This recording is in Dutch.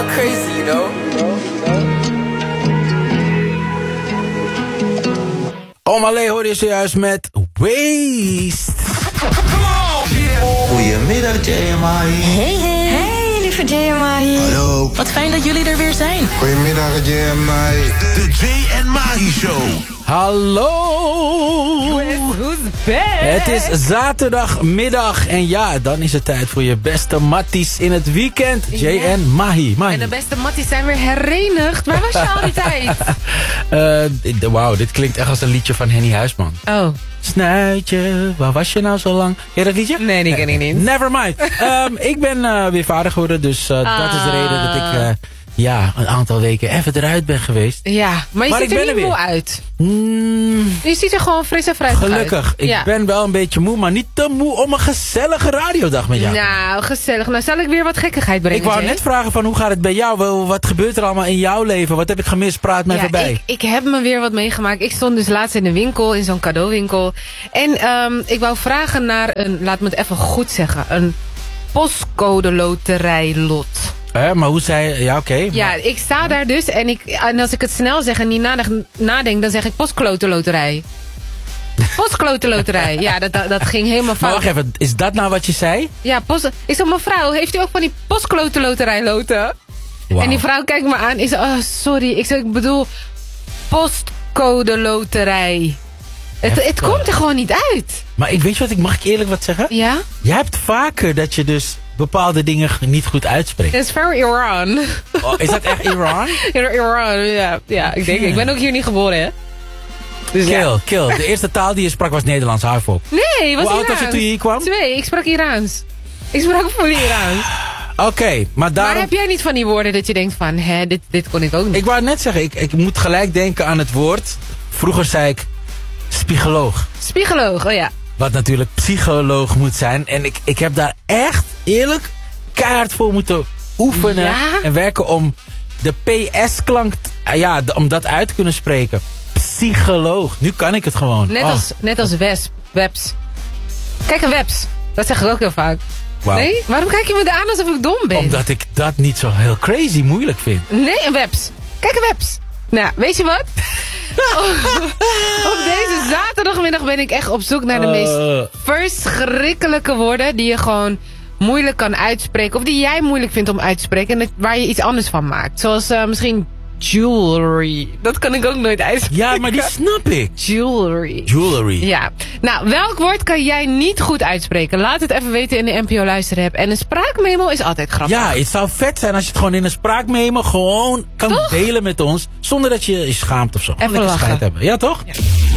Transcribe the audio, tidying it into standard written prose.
y'all crazy, you know? Omalé hoorde je zojuist met Waste. Goedemiddag, JMI. Hey, lieve JMI. Hallo. Wat fijn dat jullie er weer zijn. Goedemiddag, JMI. De Jay en Mahi Show. Hallo! Who's back? Het is zaterdagmiddag en ja, dan is het tijd voor je beste matties in het weekend. Jay en Mahi. En de beste matties zijn weer herenigd. Waar was je al die tijd? Wauw, dit klinkt echt als een liedje van Henny Huisman. Oh. Snuitje, waar was je nou zo lang? Ken je dat liedje? Nee, die ken ik niet. Never mind. Ik ben weer vader geworden, dus dat is de reden dat ik een aantal weken even eruit ben geweest. Ja, maar je ziet er niet moe uit. Je ziet er gewoon fris en fruitig uit. Gelukkig. Ik ben wel een beetje moe, maar niet te moe om een gezellige radiodag met jou. Nou, gezellig. Nou zal ik weer wat gekkigheid brengen. Ik wou net vragen van hoe gaat het bij jou? Wat gebeurt er allemaal in jouw leven? Wat heb ik gemist? Praat mij voorbij. Ik heb me weer wat meegemaakt. Ik stond dus laatst in de winkel, in zo'n cadeauwinkel. En ik wou vragen naar een, laat me het even goed zeggen, een postcode loterijlot. Maar hoe zei je? Ja, oké. Ja, ik sta daar dus en als ik het snel zeg en niet nadenk, dan zeg ik postklote loterij. Postklote loterij. Ja, dat ging helemaal fout. Maar wacht even, is dat nou wat je zei? Ja, ik zeg, mevrouw, heeft u ook van die postklote loterij loten? Wow. En die vrouw kijkt me aan. Ik zeg, oh, sorry. Ik bedoel, postcode loterij. Het komt er gewoon niet uit. Maar mag ik eerlijk wat zeggen? Ja? Jij hebt vaker dat je dus bepaalde dingen niet goed uitspreekt. Dat is very Iran. Oh, is dat echt Iran? Iran, ja. Ik denk, ik ben ook hier niet geboren, hè. Dus Kill. De eerste taal die je sprak was Nederlands, hou op. Nee, was Hoe oud Iraans. was je toen je hier kwam? 2, ik sprak Iraans. Ik sprak voor Iraans. Oké, maar daarom... Maar heb jij niet van die woorden dat je denkt van, dit kon ik ook niet? Ik wou net zeggen, ik moet gelijk denken aan het woord. Vroeger zei ik spiegoloog. Spiegoloog, oh ja. Wat natuurlijk psycholoog moet zijn. En ik heb daar echt, eerlijk, keihard voor moeten oefenen. Ja? En werken om de PS-klank, om dat uit te kunnen spreken. Psycholoog. Nu kan ik het gewoon. Net als webs. Kijk, een webs. Dat zeg ik ook heel vaak. Wow. Nee? Waarom kijk je me aan alsof ik dom ben? Omdat ik dat niet zo heel crazy moeilijk vind. Nee, een webs. Kijk, een webs. Nou, weet je wat? Op deze zaterdagmiddag ben ik echt op zoek naar de meest verschrikkelijke woorden die je gewoon moeilijk kan uitspreken. Of die jij moeilijk vindt om uit te spreken. En waar je iets anders van maakt. Zoals misschien jewelry. Dat kan ik ook nooit uitspreken. Ja, maar die snap ik. Jewelry. Ja. Nou, welk woord kan jij niet goed uitspreken? Laat het even weten in de NPO Luisterapp. En een spraakmemo is altijd grappig. Ja, het zou vet zijn als je het gewoon in een spraakmemo gewoon kan delen met ons. Zonder dat je je schaamt of zo. Even lachen. Hebben. Ja, toch? Ja.